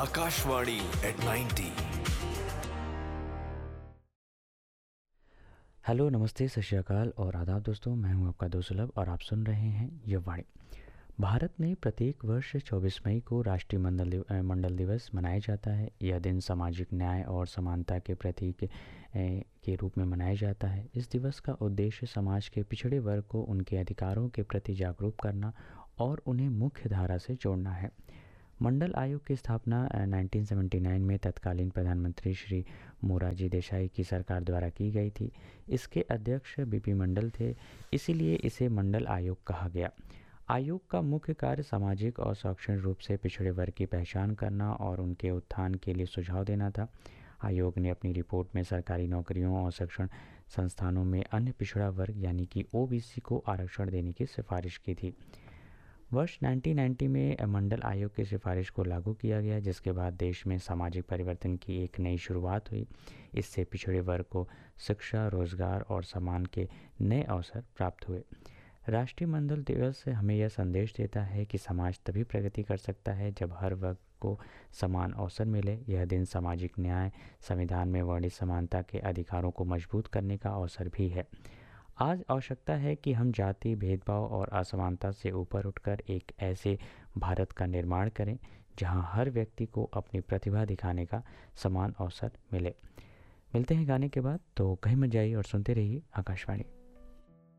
Akashvani at 90. Hello, नमस्ते, सत श्री अकाल और आदाब दोस्तों। मैं हूं आपका दोस्त सुलभ और आप सुन रहे हैं ये वाणी। भारत में प्रत्येक वर्ष 24 मई को राष्ट्रीय मंडल दिवस मनाया जाता है। यह दिन सामाजिक न्याय और समानता के प्रतीक के रूप में मनाया जाता है। इस दिवस का उद्देश्य समाज के पिछड़े वर्ग को उनके अधिकारों के प्रति जागरूक करना और उन्हें मुख्य धारा से जोड़ना है। मंडल आयोग की स्थापना 1979 में तत्कालीन प्रधानमंत्री श्री मोरारजी देसाई की सरकार द्वारा की गई थी। इसके अध्यक्ष बीपी मंडल थे, इसीलिए इसे मंडल आयोग कहा गया। आयोग का मुख्य कार्य सामाजिक और शैक्षणिक रूप से पिछड़े वर्ग की पहचान करना और उनके उत्थान के लिए सुझाव देना था। आयोग ने अपनी रिपोर्ट में सरकारी नौकरियों और शिक्षण संस्थानों में अन्य पिछड़ा वर्ग यानी कि ओबीसी को आरक्षण देने की सिफारिश की थी। वर्ष 1990 में मंडल आयोग की सिफारिश को लागू किया गया, जिसके बाद देश में सामाजिक परिवर्तन की एक नई शुरुआत हुई। इससे पिछड़े वर्ग को शिक्षा, रोजगार और सम्मान के नए अवसर प्राप्त हुए। राष्ट्रीय मंडल दिवस हमें यह संदेश देता है कि समाज तभी प्रगति कर सकता है जब हर वर्ग को समान अवसर मिले। यह दिन सामाजिक न्याय, संविधान में वर्णित समानता के अधिकारों को मजबूत करने का अवसर भी है। आज आवश्यकता है कि हम जाति, भेदभाव और असमानता से ऊपर उठकर एक ऐसे भारत का निर्माण करें जहां हर व्यक्ति को अपनी प्रतिभा दिखाने का समान अवसर मिले। मिलते हैं गाने के बाद, तो कहीं मत जाइए और सुनते रहिए आकाशवाणी।